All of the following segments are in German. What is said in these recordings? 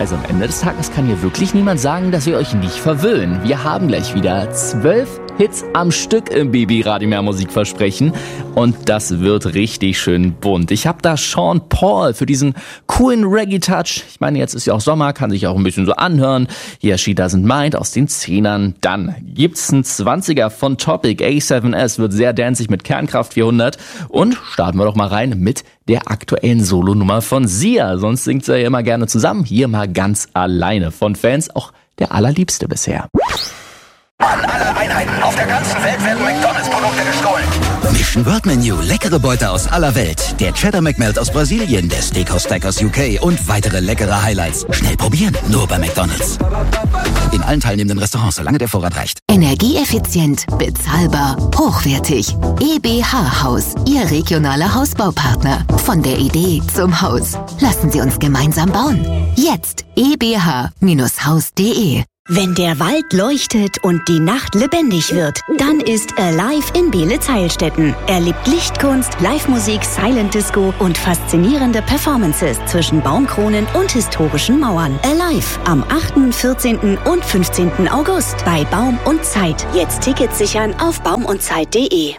Also am Ende des Tages kann hier wirklich niemand sagen, dass wir euch nicht verwöhnen. Wir haben gleich wieder 12 Hits am Stück im BB Radio Mehr Musik versprechen und das wird richtig schön bunt. Ich habe da Sean Paul für diesen coolen Reggae-Touch. Ich meine, jetzt ist ja auch Sommer, kann sich auch ein bisschen so anhören. Hier She Doesn't Mind aus den 10ern. Dann gibt's einen 20er von Topic. A7S wird sehr danzig mit Kernkraft 400 und starten wir doch mal rein mit der aktuellen Solonummer von Sia. Sonst singt sie ja immer gerne zusammen. Hier mal ganz alleine. Von Fans auch der allerliebste bisher. An alle Einheiten auf der ganzen Welt werden McDonalds-Produkte gestohlen. Mission World Menu, leckere Beute aus aller Welt. Der Cheddar McMelt aus Brasilien, der Steakhouse Stack aus UK und weitere leckere Highlights. Schnell probieren, nur bei McDonalds. In allen teilnehmenden Restaurants, solange der Vorrat reicht. Energieeffizient, bezahlbar, hochwertig. EBH Haus, Ihr regionaler Hausbaupartner. Von der Idee zum Haus. Lassen Sie uns gemeinsam bauen. Jetzt ebh-haus.de. Wenn der Wald leuchtet und die Nacht lebendig wird, dann ist Alive in Beelitz-Heilstätten. Erlebt Lichtkunst, Live-Musik, Silent Disco und faszinierende Performances zwischen Baumkronen und historischen Mauern. Alive am 8., 14. und 15. August bei Baum und Zeit. Jetzt Tickets sichern auf baumundzeit.de.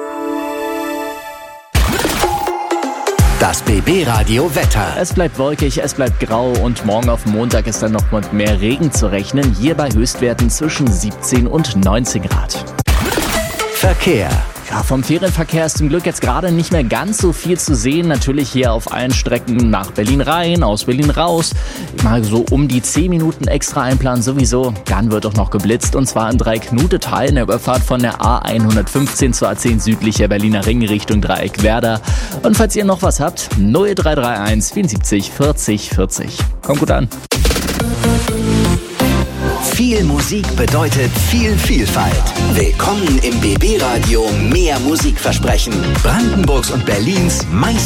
Das BB-Radio Wetter. Es bleibt wolkig, es bleibt grau und morgen auf Montag ist dann noch mit mehr Regen zu rechnen. Hier bei Höchstwerten zwischen 17 und 19 Grad. Verkehr. Ja, vom Ferienverkehr ist zum Glück jetzt gerade nicht mehr ganz so viel zu sehen. Natürlich hier auf allen Strecken nach Berlin rein, aus Berlin raus. Mal so um die 10 Minuten extra einplanen sowieso. Dann wird auch noch geblitzt und zwar im Dreieck-Nutetal in der Überfahrt von der A115 zur A10 südlicher Berliner Ring Richtung Dreieck Werder. Und falls ihr noch was habt, 0331 74 40 40. Kommt gut an. Viel Musik bedeutet viel Vielfalt. Willkommen im BB-Radio Mehr Musikversprechen. Brandenburgs und Berlins meist